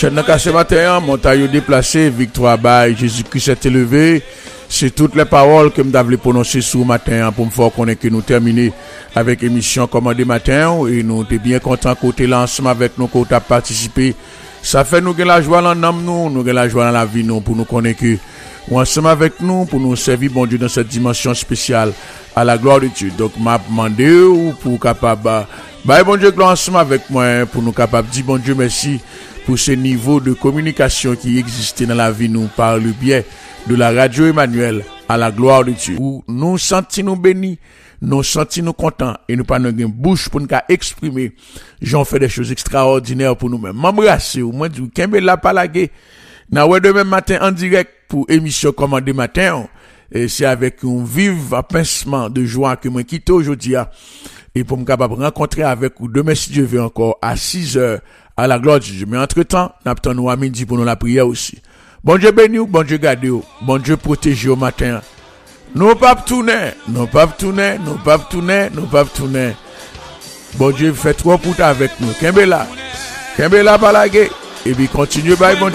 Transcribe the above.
Ce matin, montagne déplacé, victoire by Jésus-Christ est élevé. C'est toutes les paroles que je voulais prononcer ce matin pour me faire connaître que nous terminer avec l'émission Commandé Matin. Et nous sommes bien contents côté là ensemble avec nous côté à participer. Ça fait nous que la joie dans l'âme nous que la joie dans la vie nous pour nous connaître que ensemble avec nous pour nous servir bon Dieu dans cette dimension spéciale à la gloire de Dieu. Donc m'a demandé ou pour capable bon Dieu gloire ensemble avec moi pour nous capable dire bon Dieu merci pour ce niveau de communication qui existait dans la vie nous par le biais de la radio Emmanuel à la gloire de Dieu. Où nous sentons nous bénis, nous sentons nous contents et nous pas nous une bouche pour nous exprimer. J'en fais des choses extraordinaires pour nous-mêmes. M'embrasser ou moi du Kembe la palagé. Na ouais demain matin en direct pour émission Commandé Matin. Et c'est avec un vif pincement de joie que moi quitte aujourd'hui et pour me capable rencontrer avec vous demain si Dieu veut encore à 6h à la gloire de Dieu. Mais entre-temps, n'attendons nous à midi pour nous la prière aussi. Bon Dieu béni ou, bon Dieu garde ou, bon Dieu protège au matin. Nous pas tourner, nous pas tourner, nous pas tourner, nous pas tourner. Bon Dieu fait trop pour avec nous. Kembe la balagé et puis continue by bon